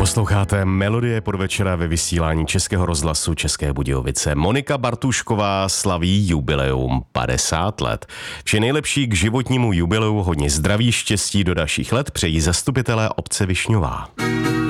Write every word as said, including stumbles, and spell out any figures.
Posloucháte Melodie podvečera ve vysílání Českého rozhlasu České Budějovice. Monika Bartušková slaví jubileum padesát let. Vše nejlepší k životnímu jubileu, hodně zdraví, štěstí do dalších let přejí zastupitelé obce Višňová.